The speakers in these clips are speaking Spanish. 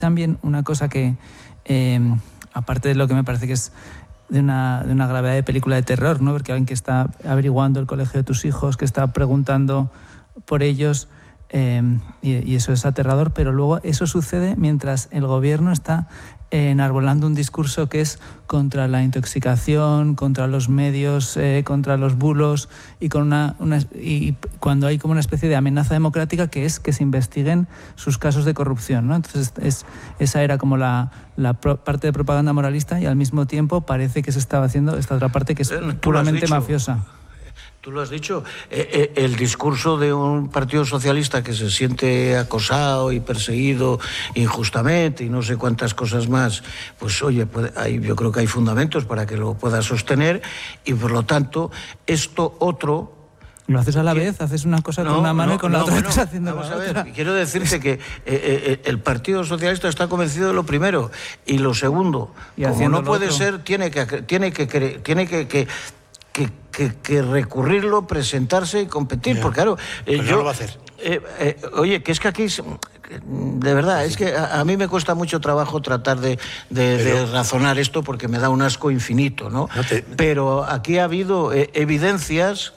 También una cosa que, aparte de lo que me parece que es de una gravedad de película de terror, ¿no? Porque alguien que está averiguando el colegio de tus hijos, que está preguntando por ellos, y eso es aterrador, pero luego eso sucede mientras el gobierno está enarbolando un discurso que es contra la intoxicación, contra los medios, contra los bulos, y y cuando hay como una especie de amenaza democrática que es que se investiguen sus casos de corrupción, ¿no? Entonces esa era como la parte de propaganda moralista, y al mismo tiempo parece que se estaba haciendo esta otra parte que es puramente mafiosa. Tú lo has dicho, el discurso de un partido socialista que se siente acosado y perseguido injustamente y no sé cuántas cosas más, pues oye, yo creo que hay fundamentos para que lo pueda sostener, y por lo tanto esto otro... ¿Lo haces a la vez? ¿Haces una cosa con una mano y con la otra estás haciendo la otra? Vamos a ver, quiero decirte que el Partido Socialista está convencido de lo primero, y lo segundo, como no puede ser, tiene que recurrirlo, presentarse y competir, porque claro, no lo va a hacer. Oye, que es que aquí, de verdad, es que a mí me cuesta mucho trabajo tratar de razonar esto, porque me da un asco infinito, ¿no? Pero aquí ha habido evidencias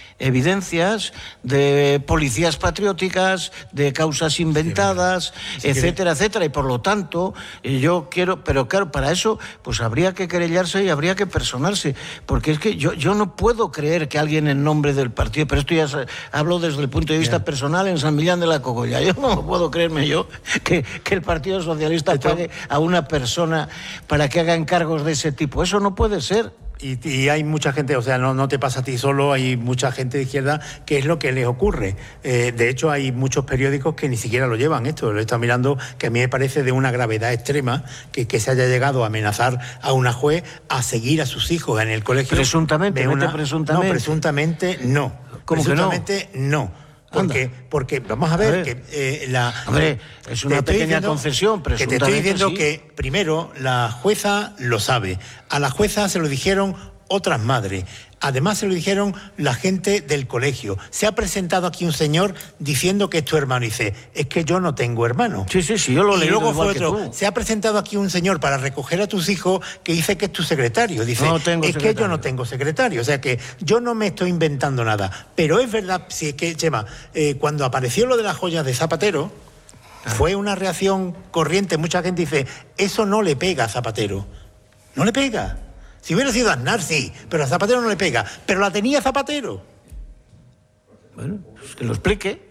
de policías patrióticas, de causas inventadas, etcétera, etcétera, y por lo tanto yo quiero, pero claro, para eso pues habría que querellarse y habría que personarse, porque es que yo no puedo creer que alguien en nombre del partido, pero esto ya hablo desde el punto de vista personal en San Millán de la Cogolla, yo no puedo creerme que el Partido Socialista pague a una persona para que haga encargos de ese tipo, eso no puede ser. Y hay mucha gente, o sea, no te pasa a ti solo, hay mucha gente de izquierda que es lo que les ocurre. De hecho, hay muchos periódicos que ni siquiera lo llevan esto. Lo he estado mirando, que a mí me parece de una gravedad extrema que se haya llegado a amenazar a una juez a seguir a sus hijos en el colegio. Presuntamente, presuntamente. No, presuntamente no. ¿Cómo presuntamente que no? Porque vamos a ver que Hombre, es una pequeña concesión, presuntamente. Que te estoy diciendo sí. Que primero la jueza lo sabe. A la jueza se lo dijeron otras madres. Además se lo dijeron la gente del colegio. Se ha presentado aquí un señor diciendo que es tu hermano. Y dice, es que yo no tengo hermano. Sí, yo lo leí. Y luego fue otro. Se ha presentado aquí un señor para recoger a tus hijos que dice que es tu secretario. Dice, que yo no tengo secretario. O sea que yo no me estoy inventando nada. Pero es verdad, si es que, Chema, cuando apareció lo de las joyas de Zapatero, fue una reacción corriente. Mucha gente dice, eso no le pega a Zapatero. No le pega. Si hubiera sido Aznar, sí, pero a Zapatero no le pega. Pero la tenía Zapatero. Bueno, pues que lo explique.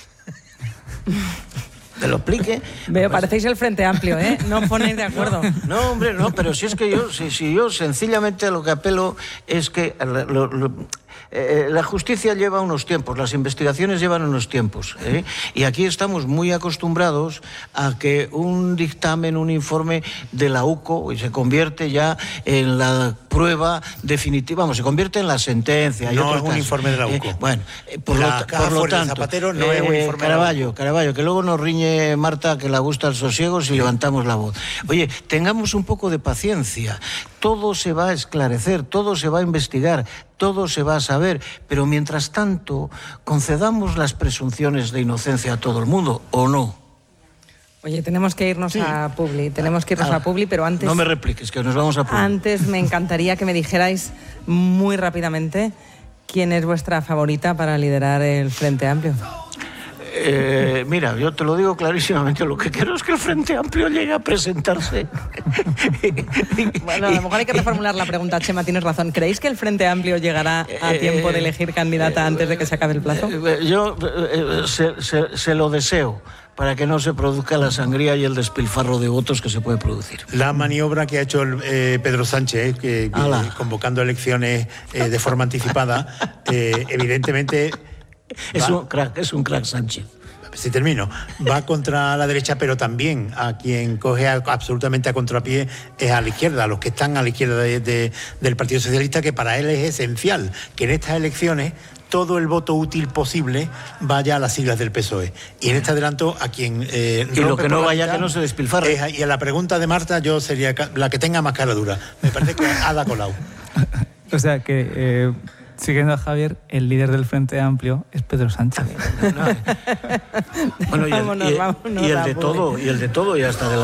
Que lo explique. Veo, parecéis el Frente Amplio, ¿eh? No os ponéis de acuerdo. No, hombre, no, pero si es que yo sencillamente a lo que apelo es que la justicia lleva unos tiempos, las investigaciones llevan unos tiempos, ¿eh? Y aquí estamos muy acostumbrados a que un dictamen, un informe de la UCO se convierte ya en la prueba definitiva, vamos, se convierte en la sentencia. No es un informe de la UCO. Bueno, por lo tanto, Zapatero no es un informe Caraballo, que luego nos riñe Marta que le gusta el sosiego si levantamos la voz. Oye, tengamos un poco de paciencia, todo se va a esclarecer, todo se va a investigar, todo se va a saber, pero mientras tanto concedamos las presunciones de inocencia a todo el mundo, ¿o no? Oye, tenemos que irnos a Publi, pero antes... No me repliques, que nos vamos a Publi. Antes me encantaría que me dijerais muy rápidamente quién es vuestra favorita para liderar el Frente Amplio. Mira, yo te lo digo clarísimamente, lo que quiero es que el Frente Amplio llegue a presentarse. Bueno, a lo mejor hay que reformular la pregunta, Chema, tienes razón. ¿Creéis que el Frente Amplio llegará a tiempo de elegir candidata antes de que se acabe el plazo? Yo se lo deseo, para que no se produzca la sangría y el despilfarro de votos que se puede producir. La maniobra que ha hecho Pedro Sánchez, convocando elecciones de forma anticipada, evidentemente... Es un crack Sánchez. Si termino, va contra la derecha, pero también a quien coge absolutamente a contrapié es a la izquierda, a los que están a la izquierda del Partido Socialista, que para él es esencial que en estas elecciones todo el voto útil posible vaya a las siglas del PSOE. Y en este adelanto, a quien... y lo que no vaya, que no se despilfarre. Y a la pregunta de Marta, yo sería la que tenga más cara dura. Me parece que Ada Colau. O sea que... siguiendo a Javier, el líder del Frente Amplio es Pedro Sánchez. Bueno, y el de todo, y hasta de la